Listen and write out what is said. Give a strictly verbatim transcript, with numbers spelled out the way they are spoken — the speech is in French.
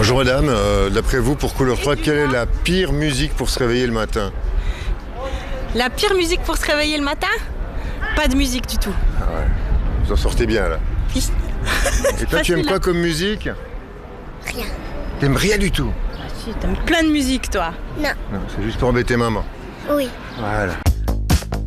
Bonjour madame, euh, d'après vous, pour Couleur trois, quelle est la pire musique pour se réveiller le matin? La pire musique pour se réveiller le matin? Pas de musique du tout. Ah ouais, vous en sortez bien là. Oui. Et toi, tu aimes quoi comme musique? Rien. T'aimes rien du tout? Si, t'aimes plein de musique, toi. Non. Non, c'est juste pour embêter maman. Oui. Voilà.